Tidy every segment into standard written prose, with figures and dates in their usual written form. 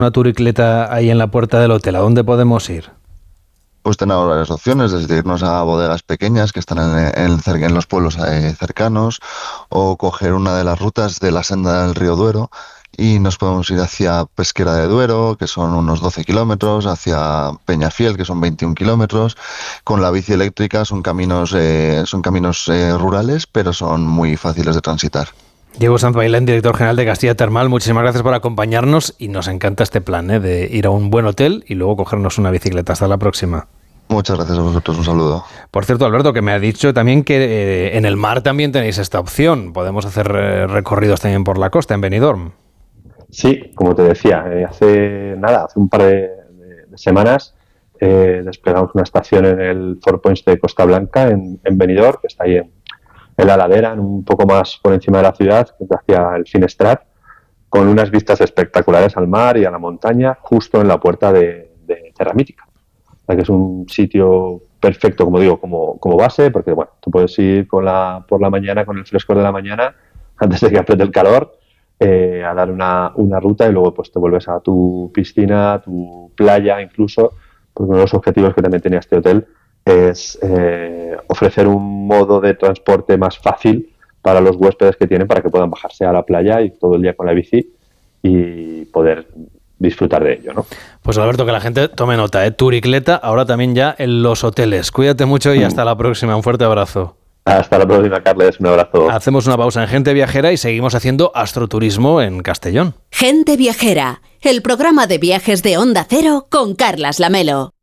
una turicleta ahí en la puerta del hotel, ¿a dónde podemos ir? Pues tenemos varias opciones, desde irnos a bodegas pequeñas que están en los pueblos cercanos, o coger una de las rutas de la senda del río Duero y nos podemos ir hacia Pesquera de Duero, que son unos 12 kilómetros, hacia Peñafiel, que son 21 kilómetros. Con la bici eléctrica son caminos rurales, pero son muy fáciles de transitar. Diego Sanzbailén, director general de Castilla Termal, muchísimas gracias por acompañarnos y nos encanta este plan, de ir a un buen hotel y luego cogernos una bicicleta. Hasta la próxima. Muchas gracias a vosotros, un saludo. Por cierto, Alberto, que me ha dicho también que en el mar también tenéis esta opción. Podemos hacer recorridos también por la costa, en Benidorm. Sí, como te decía, hace un par de semanas desplegamos una estación en el Four Points de Costa Blanca, en Benidorm, que está ahí en la ladera, un poco más por encima de la ciudad, hacia el Finestrat, con unas vistas espectaculares al mar y a la montaña, justo en la puerta de Terra Mítica. O sea, que es un sitio perfecto, como digo, como base, porque bueno, tú puedes ir por la mañana, con el frescor de la mañana, antes de que apriete el calor, a dar una ruta y luego pues te vuelves a tu piscina, a tu playa incluso, porque uno de los objetivos que también tenía este hotel es ofrecer un modo de transporte más fácil para los huéspedes que tienen, para que puedan bajarse a la playa y todo el día con la bici y poder disfrutar de ello, ¿no? Pues Alberto, que la gente tome nota, turicleta, ahora también ya en los hoteles. Cuídate mucho y hasta la próxima. Un fuerte abrazo. Hasta la próxima, Carles. Un abrazo. Hacemos una pausa en Gente Viajera y seguimos haciendo astroturismo en Castellón. Gente Viajera, el programa de viajes de Onda Cero con Carlas Lamelo.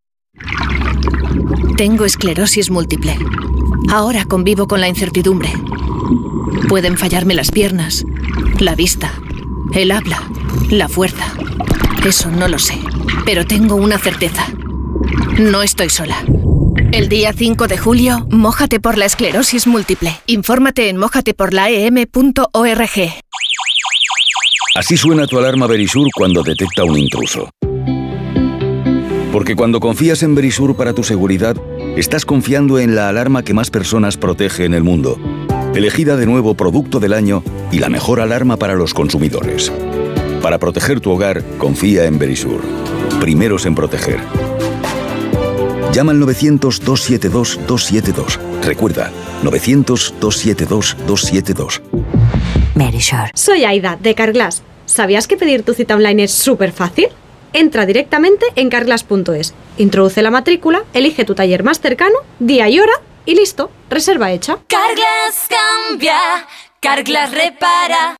Tengo esclerosis múltiple. Ahora convivo con la incertidumbre. Pueden fallarme las piernas, la vista, el habla, la fuerza. Eso no lo sé, pero tengo una certeza. No estoy sola. El día 5 de julio, mójate por la esclerosis múltiple. Infórmate en mojateporlaem.org. Así suena tu alarma Verisur cuando detecta un intruso. Porque cuando confías en Verisur para tu seguridad, estás confiando en la alarma que más personas protege en el mundo. Elegida de nuevo Producto del Año y la mejor alarma para los consumidores. Para proteger tu hogar, confía en Verisur. Primeros en proteger. Llama al 900-272-272. Recuerda, 900-272-272. Verisur. Soy Aida, de Carglass. ¿Sabías que pedir tu cita online es súper fácil? Entra directamente en carglass.es, introduce la matrícula, elige tu taller más cercano, día y hora y listo, reserva hecha. Carglass cambia, Carglass repara.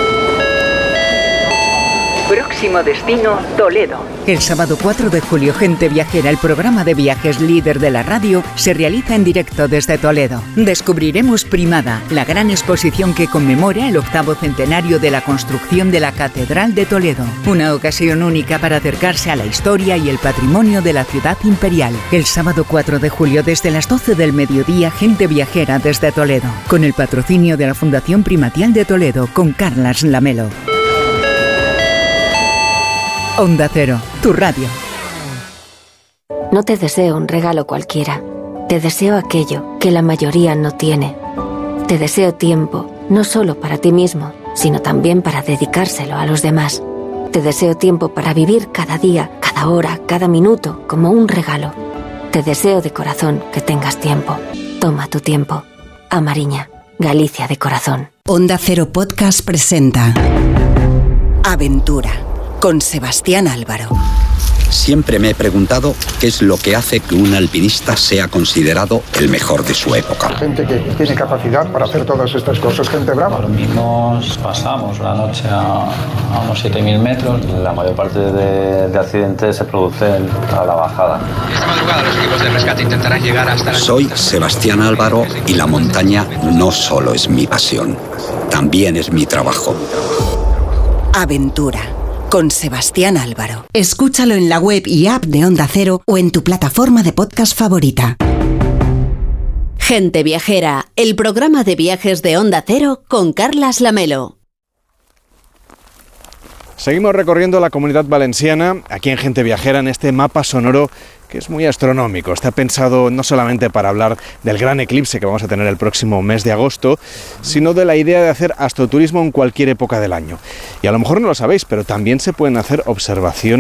Próximo destino, Toledo. El sábado 4 de julio, Gente Viajera, el programa de viajes líder de la radio, se realiza en directo desde Toledo. Descubriremos Primada, la gran exposición que conmemora el 8º centenario de la construcción de la Catedral de Toledo. Una ocasión única para acercarse a la historia y el patrimonio de la ciudad imperial. El sábado 4 de julio, desde las 12 del mediodía, Gente Viajera desde Toledo. Con el patrocinio de la Fundación Primatial de Toledo, con Carlas Lamelo. Onda Cero, tu radio. No te deseo un regalo cualquiera. Te deseo aquello que la mayoría no tiene. Te deseo tiempo, no solo para ti mismo, sino también para dedicárselo a los demás. Te deseo tiempo para vivir cada día, cada hora, cada minuto como un regalo. Te deseo de corazón que tengas tiempo. Toma tu tiempo. Amariña, Galicia de corazón. Onda Cero Podcast presenta Aventura, con Sebastián Álvaro. Siempre me he preguntado qué es lo que hace que un alpinista sea considerado el mejor de su época. Gente que tiene capacidad para hacer todas estas cosas, gente brava. Dormimos, pasamos la noche a unos 7.000 metros. La mayor parte de accidentes se producen a la bajada. Esta madrugada los equipos de rescate intentarán llegar hasta la... Soy Sebastián Álvaro y la montaña no solo es mi pasión, también es mi trabajo. Aventura, con Sebastián Álvaro. Escúchalo en la web y app de Onda Cero o en tu plataforma de podcast favorita. Gente Viajera, el programa de viajes de Onda Cero con Carlas Lamelo. Seguimos recorriendo la Comunidad Valenciana, aquí en Gente Viajera, en este mapa sonoro que es muy astronómico. Está pensado no solamente para hablar del gran eclipse que vamos a tener el próximo mes de agosto, sino de la idea de hacer astroturismo en cualquier época del año. Y a lo mejor no lo sabéis, pero también se pueden hacer observaciones